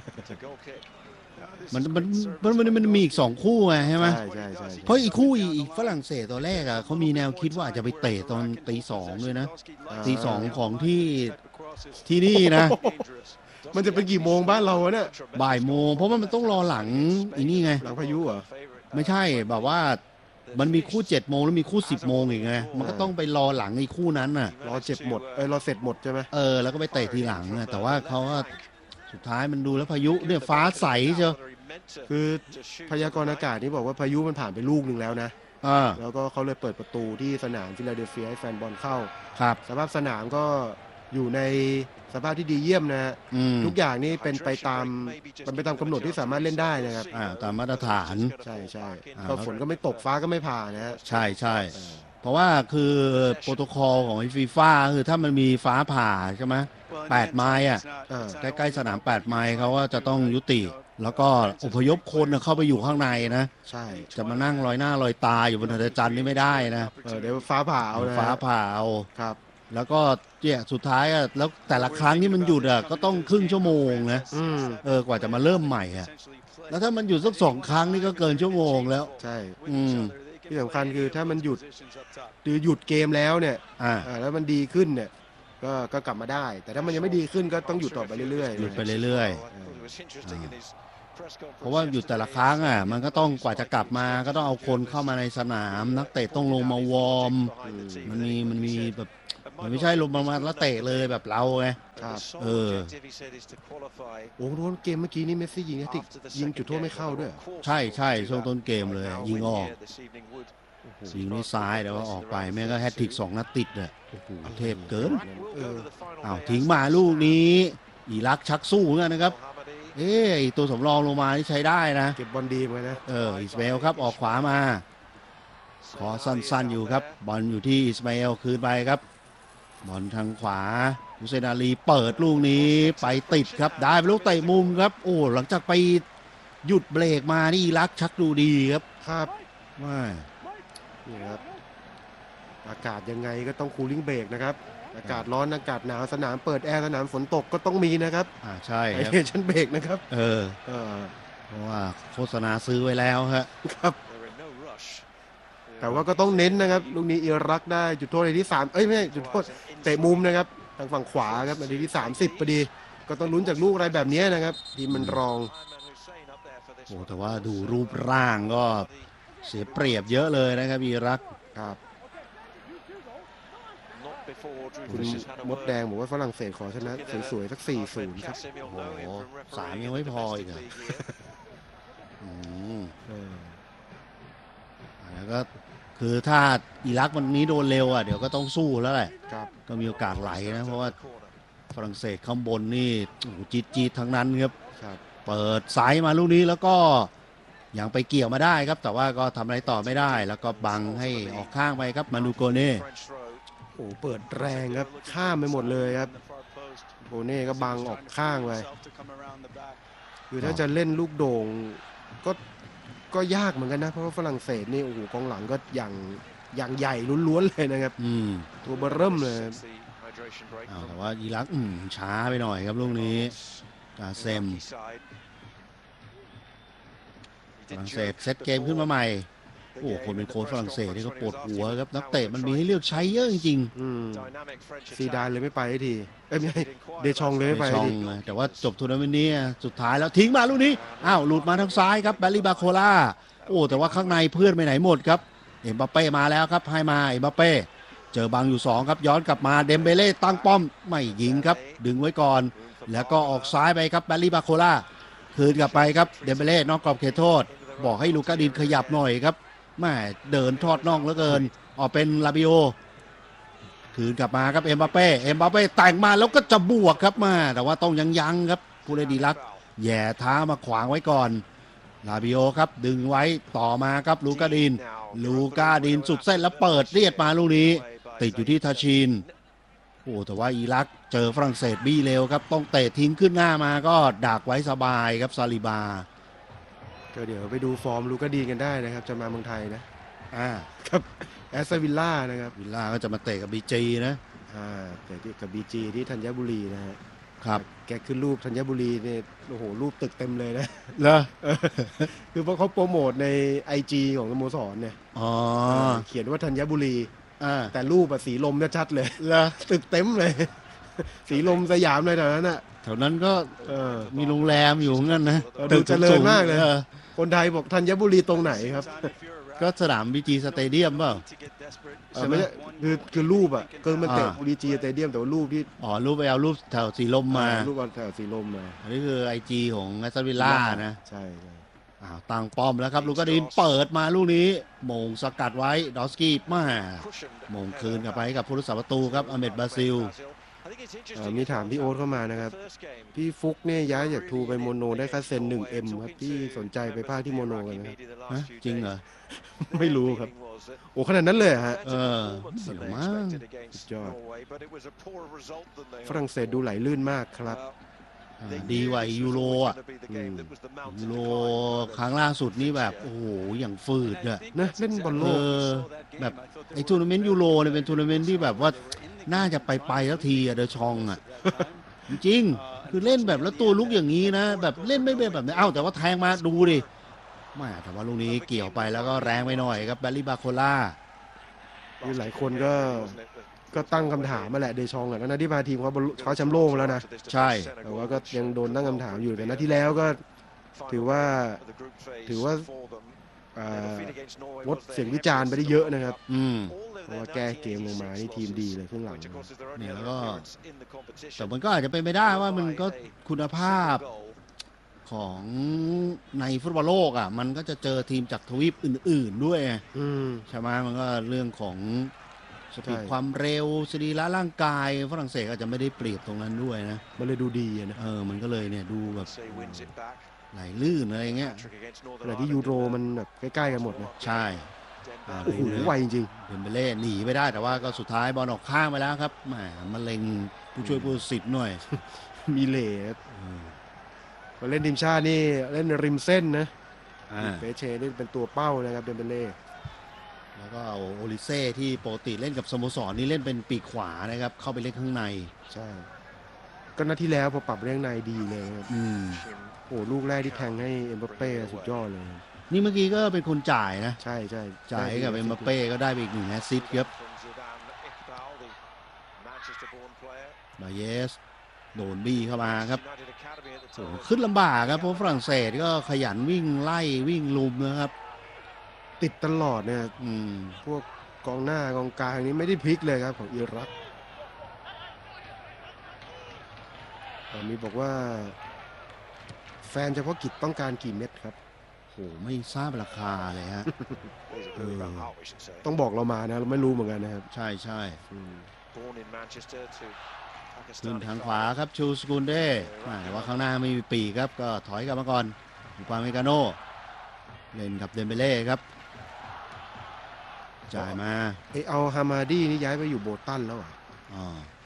มันมันมันมันมันมีอีกสองคู่ไงใช่ไหมใช่ใช่ใช่เพราะอีกคู่อีกอีกฝรั่งเศสตัวแรกอ่ะเขามีแนวคิดว่าอาจจะไปเตะตอนตีสองด้วยนะตีสองของที่ที่นี่นะมันจะเป็นกี่โมงบ้านเราเนี่ยบ่ายโมงเพราะว่ามันต้องรอหลังอีนี่ไงหลังพายุเหรอไม่ใช่แบบว่ามันมีคู่เจ็ดโมงแล้วมีคู่สิบโมงอีกไงมันก็ต้องไปรอหลังไอ้คู่นั้นน่ะรอเจ็บหมดเอ้ยรอเสร็จหมดใช่ไหมเออแล้วก็ไปเตะทีหลังอะแต่ว่าเขาก็สุดท้ายมันดูแล้วพายุเนี่ยฟ้าใสเชียวคือพยากรณ์อากาศนี่บอกว่าพายุมันผ่านไปลูกหนึ่งแล้วนะอ่าแล้วก็เขาเลยเปิดประตูที่สนามฟิลาเดลเฟียให้แฟนบอลเข้าครับสภาพสนามก็อยู่ในสภาพที่ดีเยี่ยมนะฮะอืมทุกอย่างนี่เป็นไปตามเป็นไปตามกำหนดที่สามารถเล่นได้นะครับอ่าตามมาตรฐานใช่ใช่อ่าก็ฝนก็ไม่ตกฟ้าก็ไม่ผ่านะฮะใช่ใช่เพราะว่าคือโปรโตคอลของฟีฟ่าคือถ้ามันมีฟ้าผ่าใช่ไหมแปดไม้อ่ะอ่าใกล้ๆสนามแปดไม้เขาว่าจะต้องยุติ แล้วก็อพยพคนน่ะเข้าไปอยู่ข้างในนะใช่จะมานั่งลอยหน้าลอยตาอยู่บนถนนจันทร์นี่ไม่ได้นะเออเดี๋ยวฟ้าผ่าเอานะฟ้าผ่าเอาครับแล้วก็เนี่ยสุดท้ายอ่ะแล้วแต่ละครั้งที่มันหยุดอ่ะก็ต้องครึ่งชั่วโมงนะอืมเออกว่าจะมาเริ่มใหม่อ่ะแล้วถ้ามันหยุดสักสองครั้งนี่ก็เกินชั่วโมงแล้วใช่อืมที่สำคัญคือถ้ามันหยุดหรือหยุดเกมแล้วเนี่ยอ่าอ่าแล้วมันดีขึ้นเนี่ยก็ก็กลับมาได้ แต่ถ้ามันยังไม่ดีขึ้นก็ต้องหยุดต่อไปเรื่อยๆหยุดไปเรื่อยๆเพราะว่าหยุดแต่ละครั้งอ่ะมันก็ต้องกว่าจะกลับมาก็ต้องเอาคนเข้ามาในสนาม นักเตะต้องลงมาวอร์มมันมีมันมีแบบมันไม่ใช่ลงมามาแล้วเตะเลยแบบเราไงครับเออโอ้โหเกมเมื่อกี้นี่เมสซี่ยิงแฮตทริกยิงจุดโทษไม่เข้าด้วยใช่ใช่ช่วงต้นเกมเลยยิงออกยิงด้วยซ้ายแต่ว่าออกไปแม่งก็แฮตทริกสองนัดติดเลยโอ้โหเทพเกินเอออ้าวทิ้งมาลูกนี้อิรักชักสู้เหมือนกันนะครับ เอ้ไอ้ตัวสำรองลงมาที่ใช้ได้นะเก็บบอลดีเหมือนกันนะเอออิสมาเอลครับออกขวามาขอสั้นๆอยู่ครับบอลอยู่ที่อิสมาเอลคืนไปครับบอลทางขวาฮุเซนอาลีเปิดลูกนี้ไปติดครับได้เป็นลูกเตะมุมครับโอ้หลังจากไปหยุดเบรกมานี่อิรักชักดูดีครับครับว่านี่ครับอากาศยังไงก็ต้องคูลิ่งเบรกนะครับอากาศร้อนอากาศหนาวสนามเปิดแอร์สนามฝนตกก็ต้องมีนะครับอ่าใช่ไอครับเฮชันเบรกนะครับเออเออเพราะว่าโฆษณาซื้อไว้แล้วฮะครับแต่ว่าก็ต้องเน้นนะครับลูกนี้อิรักได้จุดโทษในที่สามเอ้ยไม่ใช่จุดโทษเตะมุมนะครับทางฝั่งขวาครับนาทีที่สามสิบพอดีก็ต้องลุ้นจากลูกอะไรแบบนี้นะครับทีมมันรองโอ้แต่ว่าดูรูปร่างก็เสียเปรียบเยอะเลยนะครับอิรักครับคุณมดแดงบอกว่าฝรั่งเศสขอชนะสวยๆสักสี่ศูนย์ครับโอ้โหสามยังไม่พออีกเหรออืมเออแล้วก็คือถ้าอิรักวันนี้โดนเร็วอ่ะเดี๋ยวก็ต้องสู้แล้วแหละครับก็มีโอกาสไหลนะเพราะว่าฝรั่งเศสข้างบนนี่โอ้โหจี๊ดจี๊ดทั้งนั้นครับครับเปิดสายมาลูกนี้แล้วก็ยังไปเกี่ยวมาได้ครับ แต่ว่าก็ทำอะไรต่อไม่ได้ แล้วก็บังให้ออกข้างไปครับมานูโกเน่โอ้เปิดแรงครับข้ามไปหมดเลยครับโบเน่ก็บังออกข้างไปคือถ้าจะเล่นลูกโด่งก็ก็ยากเหมือนกันนะเพราะว่าฝรั่งเศสนี่โอ้โหกองหลังก็อย่างอย่างใหญ่ล้วนๆเลยนะครับอืมตัวเบอร์เริ่มเลยอ้าวแต่ว่าอิรักอืมช้าไปหน่อยครับลูกนี้กาเซมฝรั่งเศสเซตเกมขึ้นมาใหม่โอ้คนเป็นโค้ชฝรั่งเศสนี่ก็ปวดหัวครับนักเตะมันมีให้เลือกใช้เยอะจริงอืมซีดานเลยไม่ไปสักทีเอ้ยไม่ใช่เดชองเลยๆไม่ไปช่สัอก งทีนะแต่ว่าจบทัวร์นาเมนต์นี้สุดท้ายแล้วทิ้งมาลูกนี้อ้าวหลุดมาทางซ้ายครับแบลลี่บาโคล่าโอ้แต่ว่าข้างในเพื่อนไปไหนหมดครับเอ็มบัปเป้มาแล้วครับให้มาเอ็มบัปเป้เจอบังอยู่สองครับย้อนกลับมาเดมเบเล่ตั้งป้อมไม่ยิงครับดึงไว้ก่อน แล้วก็ออกซ้ายไปครับแบลลี่บาโคล่าคืนกลับไปครับเดมเบเล่นอกกรอบเขตโทษบอกให้ลูกาดินขยับหน่อยครับแม่เดินทอดน่องเหลือเกินออกเป็นลาบิโอคืนกลับมาครับเอ็มบัปเป้เอ็มบัปเป้แต่งมาแล้วก็จะบวกครับมาแต่ว่าต้องยังยังครับผู้เล่นดีลักแย่เท้ามาขวางไว้ก่อนลาบิโอครับดึงไว้ต่อมาครับลูกาดินลูกาดินสุดเส้นแล้วเปิดเลียดมาลูกนี้ติดอยู่ที่ทาชินโอ้แต่ว่าอิรักเจอฝรั่งเศสบี้เร็วครับต้องเตะทิ้งขึ้นหน้ามาก็ดักไว้สบายครับซาลิบาก็เดี๋ยวไปดูฟอร์มลูกาดีนกันได้นะครับจะมาเมืองไทยนะอ่าครับแอสตันวิลล่านะครับวิลล่าก็จะมาเตะกับบีจีนะอ่าแต่ที่กับบีจีที่ธัญบุรีนะฮะครับแกขึ้นรูปธัญบุรีเนี่ยโอ้โหรูปตึกเต็มเลยนะเหรอคือเพราะเขาโปรโมทใน ไอ จี ของสโมสรเนี่ยอ๋อเขียนว่าธัญบุรีแต่รูปสีลมชัดเลยเหรอตึกเต็มเลยสีลมสยามเลยแถวนั้นอ่ะแถวนั้นก็มีโรงแรมอยู่งั้นนะตึกเจริญมากเลยคนไทยบอกธัญบุรีตรงไหนครับก็สนามบีจีสเตเดียมเปล่าใช่ไหมคือคือรูปอ่ะก็มันเตะบีจีสเตเดียมแต่ว่ารูปที่อ๋อรูปไปเอารูปแถวสีลมมารูปแถวสีลมมาอันนี้คือไอจีของแอสตันวิลล่านะใช่อ้าวตั้งป้อมแล้วครับลูกาดินเปิดมาลูกนี้โมงสกัดไว้ดอสกี้มาโมงคืนกลับไปกับผู้รักษาประตูครับอเมดบราซิลมีถามพี่โอ๊ตเข้ามานะครับพี่ฟุกเนี่ยย้ายจากทูไปโมโนได้ค่าเซ็น หนึ่งเอ็ม ครับพี่สนใจไปภาคที่โมโนกันไหมฮะจริงเหรอไม่รู้ครับโอ้ขนาดนั้นเลยฮะเออเสียมากยอดฝรั่งเศสดูไหลลื่นมากครับดีกว่ายูโรอ่ะยูโรครั้งล่าสุดนี่แบบโอ้โหอย่างฟืดอะนะเล่นบอลโลกแบบไอทัวร์นาเมนต์ยูโรเนี่ยเป็นทัวร์นาเมนต์ที่แบบว่าน่าจะไปไปแล้วทีอะเดอชองอะจริงคือเล่นแบบแล้วตัวลุกอย่างนี้นะแบบเล่นไม่เป็นแบบนี้เอ้าแต่ว่าแทงมาดูดิไม่แต่ว่าลูกนี้เกี่ยวไปแล้วก็แรงไปหน่อยครับแบลลี่บาโคล่าคือหลายคนก็ก็ตั้งคำถามมาแหละเดชองอ่ะนะที่พาทีมเขาเขาแชมป์โลกแล้วนะใช่แต่ว่าก็ยังโดนตั้งคำถามอยู่แต่นัดที่แล้วก็ถือว่าถือว่างดเสียงวิจารณ์ไปได้เยอะนะครับอืมเพราะว่าแก้เกมลงมานี่ทีมดีเลยครึ่งหลังเนี่ยแล้วก็แต่มันก็อาจจะเป็นไปได้ว่ามันก็คุณภาพของในฟุตบอลโลกอ่ะมันก็จะเจอทีมจากทวีปอื่นๆด้วยใช่ไหมมันก็เรื่องของสปีดความเร็วสรีระร่างกายฝรั่งเศสอาจจะไม่ได้เปรียบตรงนั้นด้วยนะมันเลยดูดีนะเออมันก็เลยเนี่ยดูแบบไหลลื่นอะไรเงี้ยแต่ที่ยูโรมันแบบใกล้ๆกันหมดนะใช่โอ้โหไวจริงเดมเบเล่หนีไม่ได้แต่ว่าก็สุดท้ายบอลออกข้างไปแล้วครับแหมมะเร็งผู้ช่วยผู้สิทธิ์หน่อยมีเล่เล่นทีมชาตินี่เล่นริมเส้นนะเปเช่นี่เป็นตัวเป้านะครับเดมเบเล่แล้วก็โอลิเซ่ที่ปกติเล่นกับสโมสรนี่เล่นเป็นปีกขวานะครับเข้าไปเล่นข้างในใช่ก็นัดที่แล้วพอปรับเล่นในดีเลยอืมโอ้ลูกแรกที่แทงให้เอ็มบัปเป้สุดยอดเลยนี่เมื่อกี้ก็เป็นคนจ่ายนะใช่ใช่จ่ายกับเอ็มบัปเป้ก็ได้ไปอีกหนึ่งแอสซิสต์ครับบาเยสโดนบี้เข้ามาครับโอ้ขึ้นลำบากครับเพราะฝรั่งเศสก็ขยันวิ่งไล่วิ่งลุมนะครับติดตลอดเนี่ยพวกกองหน้ากองกลางนี้ไม่ได้พลิกเลยครับของอิรักตอนนี้บอกว่าแฟนเฉพาะกิจต้องการกี่เม็ดครับโหไม่ทราบราคาเลยฮะต้องบอกเรามานะเราไม่รู้เหมือนกันนะครับใช่ใช่ขึ้นทางขวาครับชูสกุลเด้แต่ว่าข้างหน้าไม่มีปีครับก็ถอยกลับมาก่อนอุปาเมกาโนเล่นกับเดมเบเล่ครับจ่ายมาเอเอาฮามาดีนี่ย้ายไปอยู่โบตันแล้วอ่ะอ๋อ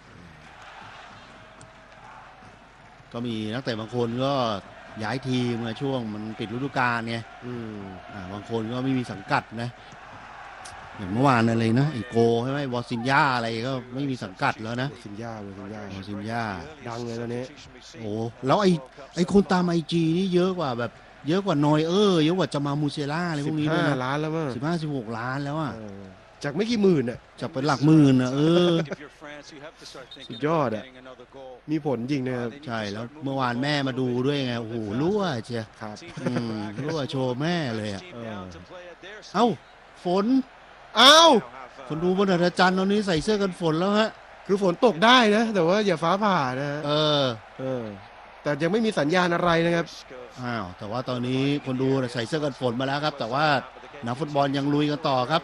ก็มีนักเตะบางคนก็ย้ายทีมมาช่วงมันปิดฤดูกาลไงอืมอ่าบางคนก็ไม่มีสังกัดนะอย่างเมื่อวานอะไรนะไอโกใช่ไหมวอซินยาอะไรก็ไม่มีสังกัดแล้วนะวอซินยาวอซินยาวอซินยาดังเลยตอนนี้โอ้แล้วไอไอคนตามไอจีนี่เยอะกว่าแบบเยอะกว่านอยเออเยอะกว่าจามามูเซล่าอะไรพวกนี้ด้วยนะล้านแล้วมั้งสิบห้าสิบหกล้านแล้วอ่ะจากไม่กี่หมื่นอ่ะจากเป็นหลักหมื่นอ่ะเออสุดยอดอ่ะมีผลจริงนะครับใช่แล้วเมื่อวานแม่มาดูด้วยไงโอ้โหรั่วเชียครับรั่วโชว์แม่เลยอ่ะเอ้าฝนเอ้าคนดูบนอาจารย์ตอนนี้ใส่เสื้อกันฝนแล้วฮะคือฝนตกได้นะแต่ว่าอย่าฟ้าผ่านะเออเออแต่ยังไม่มีสัญญาณอะไรนะครับอ้าวแต่ว่าตอนนี้คนดูใส่เสื้อกันฝนมาแล้วครับแต่ว่านักฟุตบอลยังลุยกันต่อครับ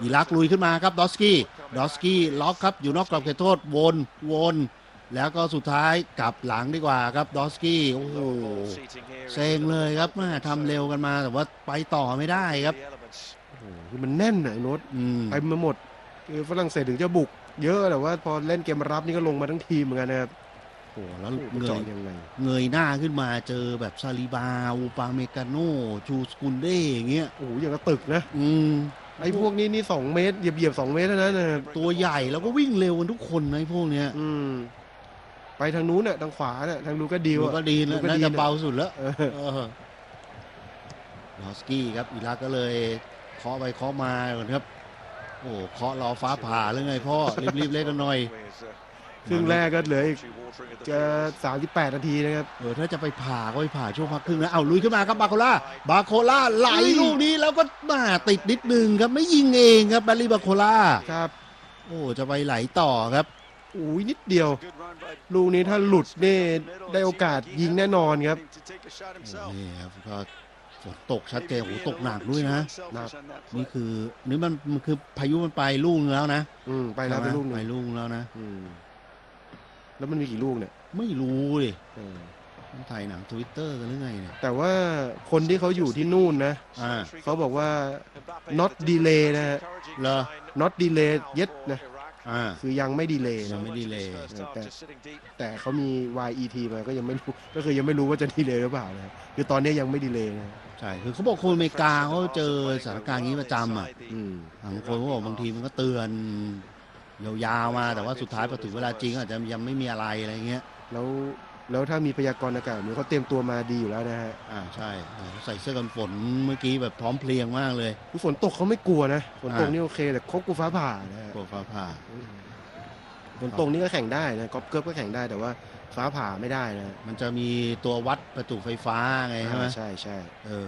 อิรักลุยขึ้นมาครับดอสกี้ดอสกี้ล็อกครับอยู่นอกกรอบเขตโทษวนวนแล้วก็สุดท้ายกลับหลังดีกว่าครับดอสกี้โอ้โหเซ็งเลยครับแม่ทำเร็วกันมาแต่ว่าไปต่อไม่ได้ครับโอ้โหคือมันแน่นอะไอ้โน้ตอืมไปมาหมดคือฝรั่งเศสถึงจะบุกเยอะแต่ว่าพอเล่นเกมรับนี่ก็ลงมาทั้งทีมเหมือนกันนะครับโอ้โหแล้วโอ้โหเงเจาะยยังไงเงยหน้าขึ้นมาเจอแบบซาลิบาอูปาเมกาโนจูสกุนเด้อย่างเงี้ยโอ้โหอย่างกับตึกนะอืมไอ้พวกนี้นี่สองเมตรเหยียบเหยียบสองเมตรเท่านั้นนะครับตัวใหญ่แล้วก็วิ่งเร็วกันทุกคนนะไอ้พวกเนี้ยอืมไปทางนู้นน่ะทางขวาน่ะทางนู้นก็ดีดูว่ะก็ดีนะดูก็น่าดีจะนะเบาสุดแล้วเออเออลอสกี้ครับอิรักก็เลยเคาะไปเคาะมาก่อนครับ โอ้เคาะรอฟ้าผ่าหรือไงพ่อ รีบๆเล่นกันหน่อยครึ่งแรกก็เหลืออีกจะสามสิบแปดนาทีนะครับเออถ้าจะไปผ่าก็ไปผ่าช่วงพักครึ่งนะเอาลุยขึ้นมาครับบาโคล่าบาโคล่าไหลเฮ้ยลูกนี้แล้วก็มาติดนิดนึงครับไม่ยิงเองครับแบลลี่บาโคล่าครับโอ้จะไปไหลต่อครับอุ้ยนิดเดียว ลูกนี้ถ้าหลุดนี่ได้โอกาสยิงแน่นอนครับนี่ครับก็ฝนตกชัดเจนโอ้โหตกหนักด้วยนะหนักนี่คือนี่มันมันคือพายุมันไปลูกนึงแล้วนะอืมไปแล้วไปลูกหนึไปงลูกนึงแล้วนะอืมแล้วมันมีกี่ลูกเนี่ยไม่รู้ดิเออมันถ่ายหนังทวิตเตอร์กันหรือไงเนี่ยแต่ว่าคนที่เขาอยู่ที่นู่นนะอ่าเขาบอกว่า not delay นะฮะเหรอ not delay yet นะอ่าคือยังไม่ดีเลย์ยังนะไม่ดีเลยแต่แต่เขามี วาย อี ที มาก็ยังไม่รู้ก็คือยังไม่รู้ว่าจะดีเลย์หรือเปล่านะคือตอนนี้ยังไม่ดีเลย์นะใช่คือเขาบอกคนอเมริกาเขาเจอสถานการณ์นี้ประจำอ่ะอืมบางคนเขาบอกบางทีมันก็เตือนยาวๆมาแต่ว่าสุดท้ายพอถึงเวลาจริงอาจจะยังไม่มีอะไรอะไรเงี้ยแล้วแล้วถ้ามีพยากรณ์อากาศเนี่ยเขาเตรียมตัวมาดีอยู่แล้วนะฮะอ่าใช่ใส่เสื้อกันฝนเมื่อกี้แบบพร้อมเพรียงมากเลยคือฝนตกเขาไม่กลัวนะฝนตกอ่านี่นี่โอเคแต่เขากลัวฟ้าผ่านะฮะกลัวฟ้าผ่าฝนตกนี่ก็แข่งได้นะกอล์ฟเกิร์ฟก็แข่งได้แต่ว่าฟ้าผ่าไม่ได้นะมันจะมีตัววัดประจุไฟฟ้าไงใช่ไหมอ่าใช่ใช่เออ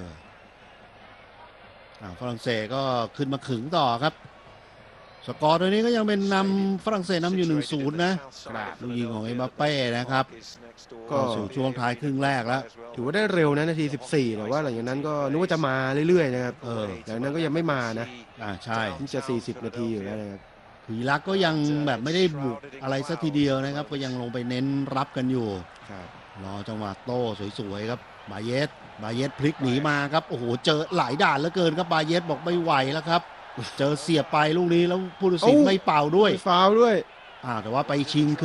อ่าฝรั่งเศสก็ขึ้นมาขึงต่อครับ สกอร์ตัวนี้ก็ยังเป็นนำฝรั่งเศสนำอยู่ หนึ่งศูนย์ นะลูกยิงของเอ็มบัปเป้นะครับก็สู่ช่วงท้ายครึ่งแรกแล้วถือว่าได้เร็วนะนาทีสิบสี่แต่ว่าหลังจากนั้นก็นึกว่าจะมาเรื่อยๆนะครับเออหลังจากนั้นก็ยังไม่มานะอ่าใช่นี่จะสี่สิบนาทีอยู่แล้วนะครับผีรักก็ยังแบบไม่ได้บุกอะไรสักทีเดียวนะครับ ก็ยังลงไปเน้นรับกันอยู่ครับรอจังหวะโต้สวยๆครับบาเยสบาเยสพลิกหนีมาครับโอ้โหเจอหลายด่านเหลือเกินครับบาเยสบอกไม่ไหวแล้วครับ เจอเสียบไปลูกนี้แล้วผู้ตัดสินไม่เป่าด้วยฟาวล์ด้วยอ่าแต่ว่าไปชิงคือ